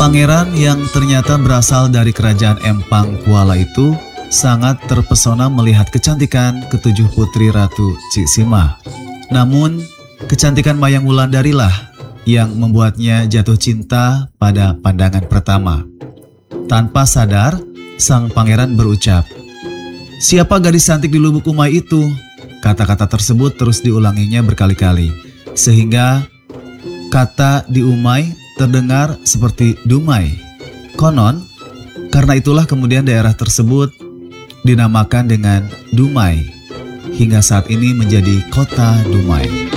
Pangeran yang ternyata berasal dari kerajaan Empang Kuala itu sangat terpesona melihat kecantikan ketujuh putri Ratu Cisima. Namun, kecantikan Mayang Wulandari lah yang membuatnya jatuh cinta pada pandangan pertama. Tanpa sadar, sang pangeran berucap, "Siapa gadis cantik di lubuk umai itu?" Kata-kata tersebut terus diulanginya berkali-kali, sehingga kata di umai terdengar seperti dumai. Konon, karena itulah kemudian daerah tersebut dinamakan dengan Dumai. Hingga saat ini menjadi kota Dumai.